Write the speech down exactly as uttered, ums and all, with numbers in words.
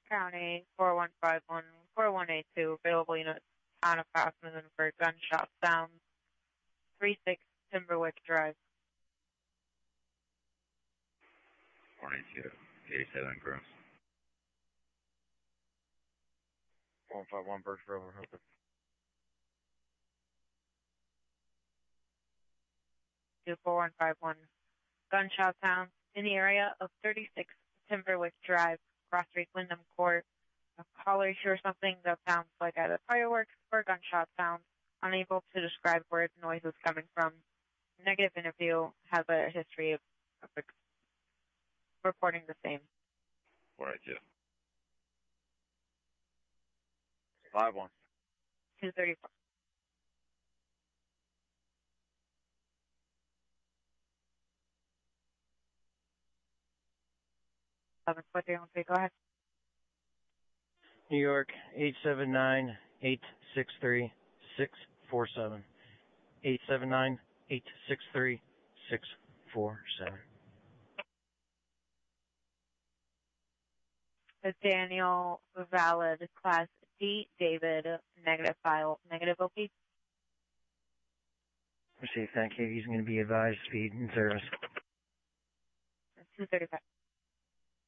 County, four one five one, four one eight two, available unit, town of Passman for gunshot sounds, three six Timberwick Drive. four eight two, eighty-seven Gross. one five one Birch Grove, open. two four one five one, gunshot sounds in the area of thirty-six Timberwick Drive, Cross Street, Wyndham Court. A caller hears something that sounds like either fireworks or gunshot sounds, unable to describe where the noise is coming from. Negative interview has a history of, of reporting the same. four eight two. five one. two thirty-four. eleven four three one three, go ahead. New York, eight seven nine, eight six three, six four seven. eight seven nine, eight six three, six four seven. Daniel, valid, class D, David, negative file, negative O P. Receive, thank you. He's going to be advised, speed and service. two thirty-five.